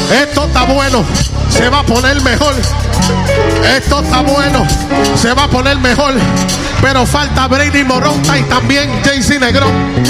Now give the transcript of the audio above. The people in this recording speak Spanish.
Esto está bueno, se va a poner mejor. Esto está bueno, se va a poner mejor. Pero falta Brady Moronta y también JC Negrón.